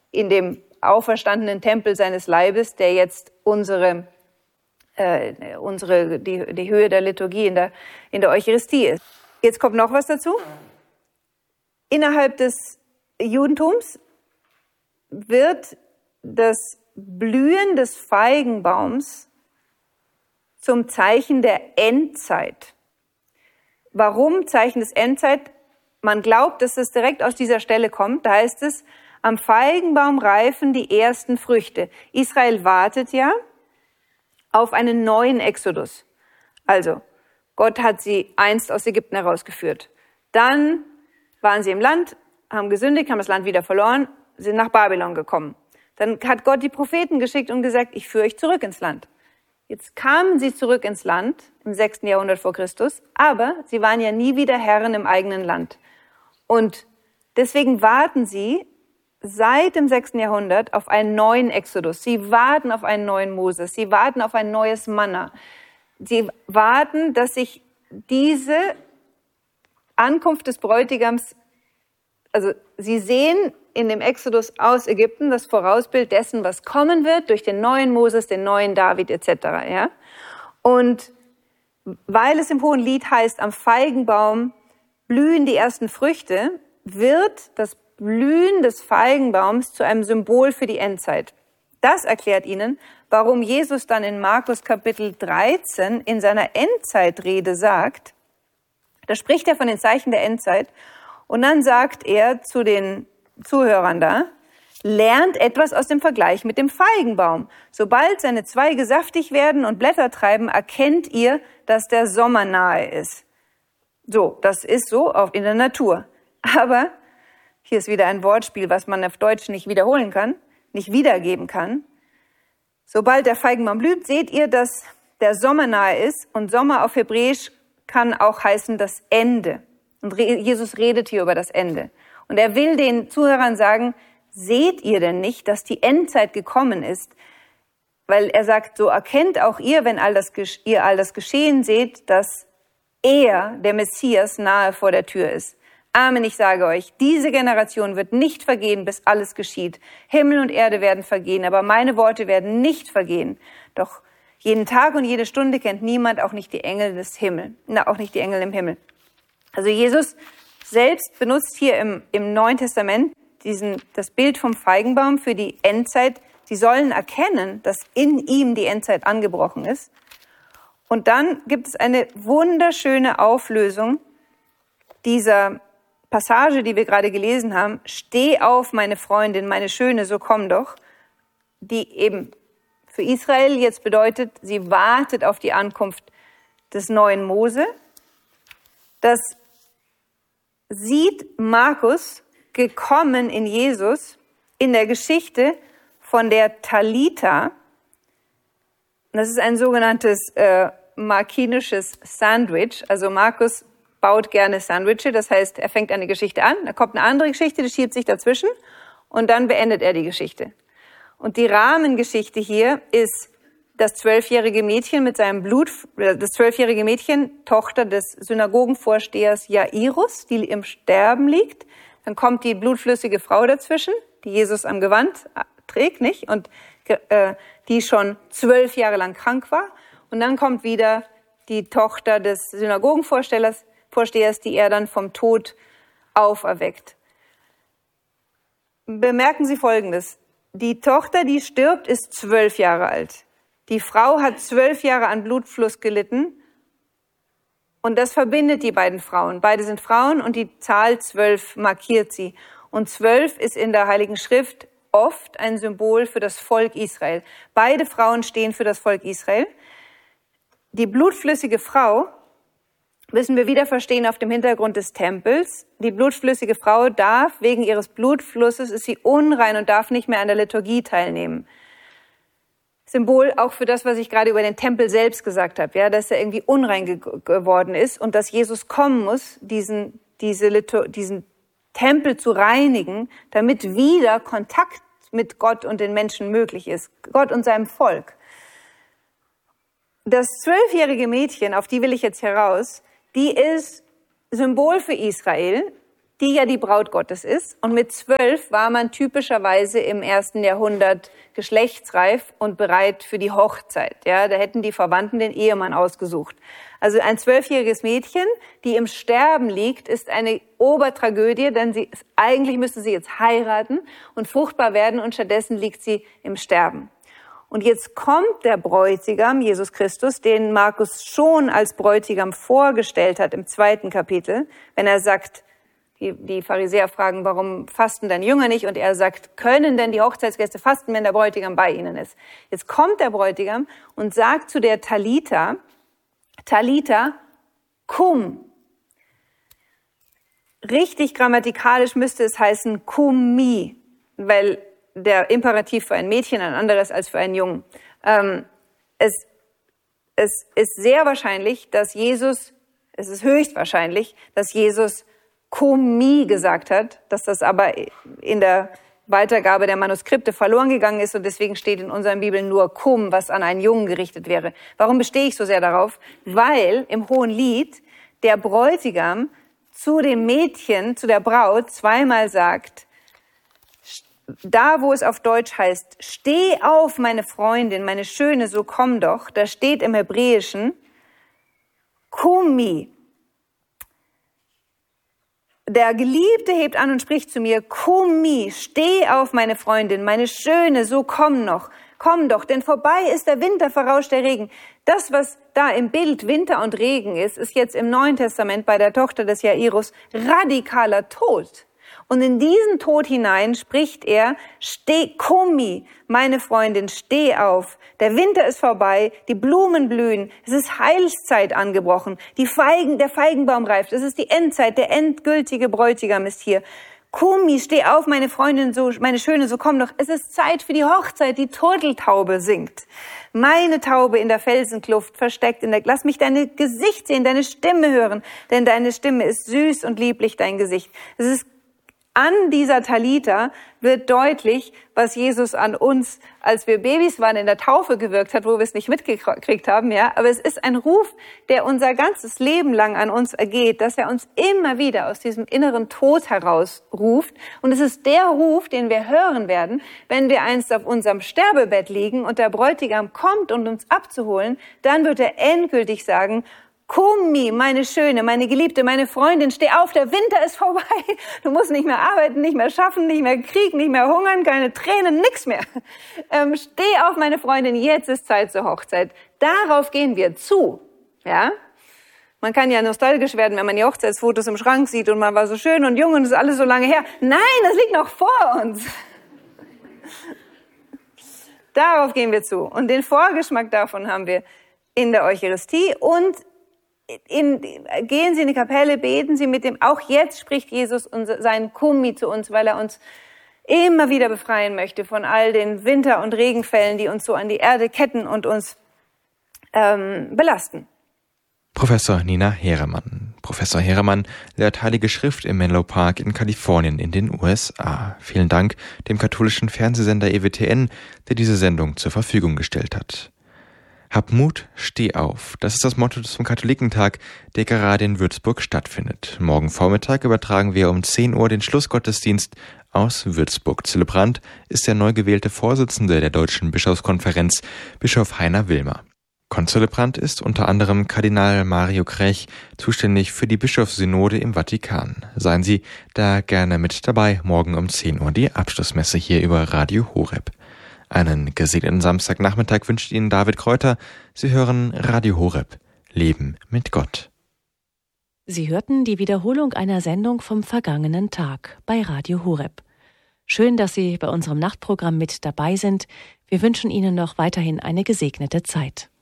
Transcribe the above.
in dem auferstandenen Tempel seines Leibes, der jetzt die Höhe der Liturgie in der Eucharistie ist. Jetzt kommt noch was dazu. Innerhalb des Judentums wird das Blühen des Feigenbaums zum Zeichen der Endzeit. Warum Zeichen des Endzeit? Man glaubt, dass es direkt aus dieser Stelle kommt. Da heißt es, am Feigenbaum reifen die ersten Früchte. Israel wartet ja auf einen neuen Exodus. Also, Gott hat sie einst aus Ägypten herausgeführt. Dann waren sie im Land, haben gesündigt, haben das Land wieder verloren, sind nach Babylon gekommen. Dann hat Gott die Propheten geschickt und gesagt, ich führe euch zurück ins Land. Jetzt kamen sie zurück ins Land im 6. Jahrhundert vor Christus, aber sie waren ja nie wieder Herren im eigenen Land. Und deswegen warten sie seit dem 6. Jahrhundert auf einen neuen Exodus. Sie warten auf einen neuen Moses. Sie warten auf ein neues Manna. Sie warten, dass sich diese Ankunft des Bräutigams, also sie sehen in dem Exodus aus Ägypten das Vorausbild dessen, was kommen wird durch den neuen Moses, den neuen David etc. Ja? Und weil es im Hohen Lied heißt, am Feigenbaum blühen die ersten Früchte, wird das Blühen des Feigenbaums zu einem Symbol für die Endzeit. Das erklärt Ihnen, warum Jesus dann in Markus Kapitel 13 in seiner Endzeitrede sagt, da spricht er von den Zeichen der Endzeit und dann sagt er zu den Zuhörern da, lernt etwas aus dem Vergleich mit dem Feigenbaum. Sobald seine Zweige saftig werden und Blätter treiben, erkennt ihr, dass der Sommer nahe ist. So, das ist so in der Natur. Aber hier ist wieder ein Wortspiel, was man auf Deutsch nicht wiederholen kann, nicht wiedergeben kann. Sobald der Feigenbaum blüht, seht ihr, dass der Sommer nahe ist. Und Sommer auf Hebräisch kann auch heißen das Ende. Und Jesus redet hier über das Ende. Und er will den Zuhörern sagen, seht ihr denn nicht, dass die Endzeit gekommen ist? Weil er sagt, so erkennt auch ihr, wenn ihr all das Geschehen seht, dass er, der Messias, nahe vor der Tür ist. Amen, ich sage euch, diese Generation wird nicht vergehen, bis alles geschieht. Himmel und Erde werden vergehen, aber meine Worte werden nicht vergehen. Doch jeden Tag und jede Stunde kennt niemand, auch nicht die Engel des Himmels, auch nicht die Engel im Himmel. Also Jesus selbst benutzt hier im Neuen Testament das Bild vom Feigenbaum für die Endzeit. Sie sollen erkennen, dass in ihm die Endzeit angebrochen ist. Und dann gibt es eine wunderschöne Auflösung dieser Passage, die wir gerade gelesen haben. Steh auf, meine Freundin, meine Schöne, so komm doch. Die eben für Israel jetzt bedeutet, sie wartet auf die Ankunft des neuen Mose. Das sieht Markus gekommen in Jesus in der Geschichte von der Talita. Das ist ein sogenanntes markinisches Sandwich. Also Markus baut gerne Sandwiche, das heißt, er fängt eine Geschichte an, da kommt eine andere Geschichte, die schiebt sich dazwischen und dann beendet er die Geschichte. Und die Rahmengeschichte hier ist das 12-jährige Mädchen mit seinem das 12-jährige Mädchen, Tochter des Synagogenvorstehers Jairus, die im Sterben liegt. Dann kommt die blutflüssige Frau dazwischen, die Jesus am Gewand trägt, nicht? Und die schon 12 Jahre lang krank war. Und dann kommt wieder die Tochter des Synagogenvorstehers, die er dann vom Tod auferweckt. Bemerken Sie Folgendes. Die Tochter, die stirbt, ist 12 Jahre alt. Die Frau hat 12 Jahre an Blutfluss gelitten. Und das verbindet die beiden Frauen. Beide sind Frauen und die Zahl 12 markiert sie. Und 12 ist in der Heiligen Schrift oft ein Symbol für das Volk Israel. Beide Frauen stehen für das Volk Israel. Die blutflüssige Frau müssen wir wieder verstehen auf dem Hintergrund des Tempels. Die blutflüssige Frau darf, wegen ihres Blutflusses, ist sie unrein und darf nicht mehr an der Liturgie teilnehmen. Symbol auch für das, was ich gerade über den Tempel selbst gesagt habe, ja, dass er irgendwie unrein geworden ist und dass Jesus kommen muss, diesen Tempel zu reinigen, damit wieder Kontakt mit Gott und den Menschen möglich ist, Gott und seinem Volk. Das 12-jährige Mädchen, auf die will ich jetzt heraus, die ist Symbol für Israel, die ja die Braut Gottes ist. Und mit 12 war man typischerweise im 1. Jahrhundert geschlechtsreif und bereit für die Hochzeit. Ja, da hätten die Verwandten den Ehemann ausgesucht. Also ein 12-jähriges Mädchen, die im Sterben liegt, ist eine Obertragödie, denn eigentlich müsste sie jetzt heiraten und fruchtbar werden und stattdessen liegt sie im Sterben. Und jetzt kommt der Bräutigam, Jesus Christus, den Markus schon als Bräutigam vorgestellt hat im 2. Kapitel, wenn er sagt, die Pharisäer fragen, warum fasten deine Jünger nicht? Und er sagt, können denn die Hochzeitsgäste fasten, wenn der Bräutigam bei ihnen ist? Jetzt kommt der Bräutigam und sagt zu der Talita, cum. Richtig grammatikalisch müsste es heißen cummi, weil der Imperativ für ein Mädchen ein anderes als für einen Jungen. Es ist sehr wahrscheinlich, es ist höchstwahrscheinlich, dass Jesus Cummi gesagt hat, dass das aber in der Weitergabe der Manuskripte verloren gegangen ist und deswegen steht in unseren Bibeln nur cum, was an einen Jungen gerichtet wäre. Warum bestehe ich so sehr darauf? Weil im Hohen Lied der Bräutigam zu dem Mädchen, zu der Braut zweimal sagt, da wo es auf Deutsch heißt, steh auf, meine Freundin, meine Schöne, so komm doch, da steht im Hebräischen Cummi. Der Geliebte hebt an und spricht zu mir, Cummi, steh auf, meine Freundin, meine Schöne, so komm doch, denn vorbei ist der Winter, verrauscht der Regen. Das, was da im Bild Winter und Regen ist jetzt im Neuen Testament bei der Tochter des Jairus radikaler Tod. Und in diesen Tod hinein spricht er, steh, Cummi, meine Freundin, steh auf. Der Winter ist vorbei, die Blumen blühen, es ist Heilszeit angebrochen, der Feigenbaum reift, es ist die Endzeit, der endgültige Bräutigam ist hier. Cummi, steh auf, meine Freundin, so, meine Schöne, so komm doch. Es ist Zeit für die Hochzeit, die Turteltaube singt. Meine Taube in der Felsenkluft versteckt lass mich dein Gesicht sehen, deine Stimme hören, denn deine Stimme ist süß und lieblich, dein Gesicht. Es ist an dieser Talita wird deutlich, was Jesus an uns, als wir Babys waren, in der Taufe gewirkt hat, wo wir es nicht mitgekriegt haben, ja. Aber es ist ein Ruf, der unser ganzes Leben lang an uns ergeht, dass er uns immer wieder aus diesem inneren Tod heraus ruft. Und es ist der Ruf, den wir hören werden, wenn wir einst auf unserem Sterbebett liegen und der Bräutigam kommt, um uns abzuholen. Dann wird er endgültig sagen, Cummi, meine Schöne, meine Geliebte, meine Freundin, steh auf, der Winter ist vorbei. Du musst nicht mehr arbeiten, nicht mehr schaffen, nicht mehr kriegen, nicht mehr hungern, keine Tränen, nix mehr. Steh auf, meine Freundin, jetzt ist Zeit zur Hochzeit. Darauf gehen wir zu, ja. Man kann ja nostalgisch werden, wenn man die Hochzeitsfotos im Schrank sieht und man war so schön und jung und es ist alles so lange her. Nein, das liegt noch vor uns. Darauf gehen wir zu. Und den Vorgeschmack davon haben wir in der Eucharistie und gehen Sie in die Kapelle, beten Sie mit dem, auch jetzt spricht Jesus seinen Cummi zu uns, weil er uns immer wieder befreien möchte von all den Winter- und Regenfällen, die uns so an die Erde ketten und uns belasten. Professor Nina Heeremann. Professor Heeremann lehrt Heilige Schrift im Menlo Park in Kalifornien in den USA. Vielen Dank dem katholischen Fernsehsender EWTN, der diese Sendung zur Verfügung gestellt hat. Hab Mut, steh auf. Das ist das Motto zum Katholikentag, der gerade in Würzburg stattfindet. Morgen Vormittag übertragen wir um 10 Uhr den Schlussgottesdienst aus Würzburg. Zelebrant ist der neu gewählte Vorsitzende der Deutschen Bischofskonferenz, Bischof Heiner Wilmer. Konzelebrant ist unter anderem Kardinal Mario Krech, zuständig für die Bischofssynode im Vatikan. Seien Sie da gerne mit dabei. Morgen um 10 Uhr die Abschlussmesse hier über Radio Horeb. Einen gesegneten Samstagnachmittag wünscht Ihnen David Kräuter. Sie hören Radio Horeb. Leben mit Gott. Sie hörten die Wiederholung einer Sendung vom vergangenen Tag bei Radio Horeb. Schön, dass Sie bei unserem Nachtprogramm mit dabei sind. Wir wünschen Ihnen noch weiterhin eine gesegnete Zeit.